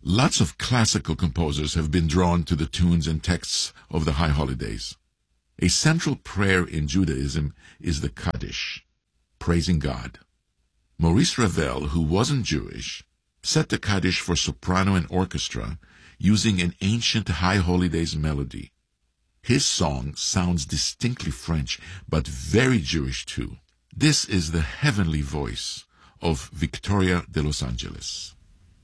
Lots of classical composers have been drawn to the tunes and texts of the high holidays. A central prayer in Judaism is the Kaddish, praising God. Maurice Ravel, who wasn't Jewish, set the Kaddish for soprano and orchestra using an ancient high holidays melody. His song sounds distinctly French, but very Jewish too. This is the heavenly voice of Victoria de Los Angeles.